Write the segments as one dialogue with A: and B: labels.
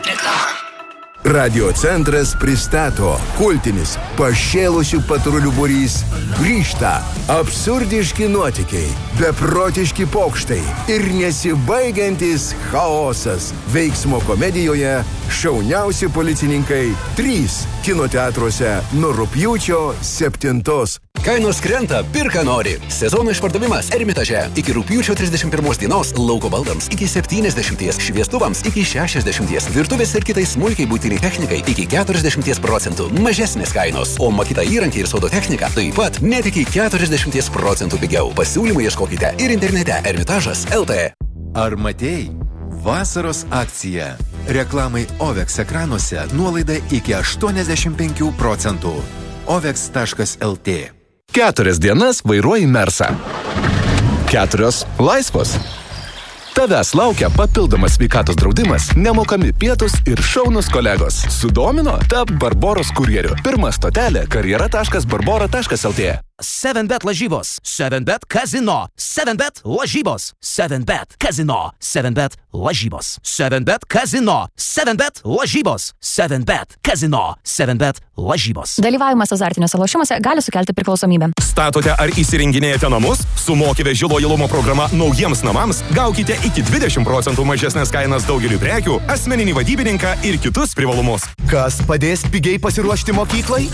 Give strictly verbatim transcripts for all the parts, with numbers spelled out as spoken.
A: Reklama.
B: Radio centras pristato kultinis pašėlusių patrulių būrys grįžta. Absurdiški nuotykiai, beprotiški pokštai ir nesibaigiantis chaosas. Veiksmo komedijoje Šauniausi policininkai trys kinoteatruose nuo rugpjūčio septintos.
C: Kainos krenta, pirka nori. Sezono išpardavimas Ermitaže. Iki rugpjūčio trisdešimt pirmos dienos lauko baldams iki septyniasdešimties, šviestuvams iki šešiasdešimties, virtuvės ir kitai smulkiai būtiniai technikai iki keturiasdešimties procentų mažesnės kainos, o makita įrankiai ir sodo technika taip pat net iki keturiasdešimties procentų pigiau. Pasiūlymų ieškokite ir internete ermitažas taškas lt.
D: Ar matei? Vasaros akcija. Reklamai Ovex ekranuose nuolaida iki aštuoniasdešimt penkių procentų. ovex taškas lt.
E: Keturias dienas vairuoji Mersą. Keturios laisvos. Tavęs laukia papildomas sveikatos draudimas, nemokami pietus ir šaunus kolegos. Sudomino? Tap Barboros kurjeriu. Pirma stotelė karjera taškas barbora taškas lt.
F: seven bet lažybos, seven bet kazino, seven bet lažybos, seven bet kazino, seven bet lažybos, seven bet kazino, seven bet lažybos, seven bet kazino, seven bet lažybos.
G: Dalyvavimas azartiniuose lošimuose gali sukelti priklausomybę.
H: Statote ar įsirenginėjate namus? Su Mokyve žilo įlumo programa naujiems namams gaukite iki dvidešimt procentų mažesnės kainas daugeliu prekių, asmeninį vadybininką ir kitus privalumus.
I: Kas padės pigiai pasiruošti mokyklai?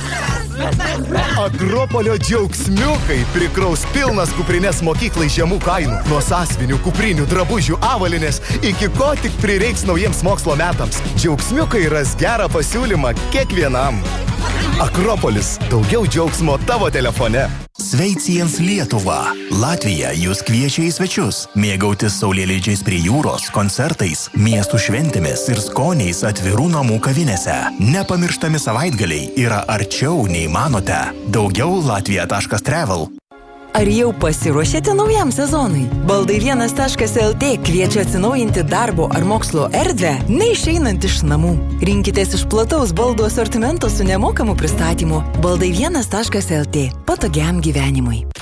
I: Akropolio džiaugsmiukai prikraus pilnas kuprinės mokyklai žemų kainų. Nuo sąsvinių, kuprinių, drabužių, avalinės iki ko tik prireiks naujiems mokslo metams. Džiaugsmiukai ras gerą pasiūlymą kiekvienam. Akropolis. Daugiau džiaugsmo tavo telefone.
J: Sveiciens Lietuva. Latvija jūs kviečia į svečius. Mėgautis saulėlydžiais prie jūros, koncertais, miestų šventėmis ir skoniais atvirų namų kavinėse. Nepamirštami savaitgaliai yra arčiau nei manote. Daugiau latvija taškas travel.
K: Ar jau pasiruošėte naujam sezonui? Baldai vienas taškas lt kviečia atsinaujinti darbo ar mokslo erdvę, neišeinant iš namų. Rinkitės iš plataus baldų asortimento su nemokamu pristatymu. Baldai vienas taškas lt. Patogiam gyvenimui.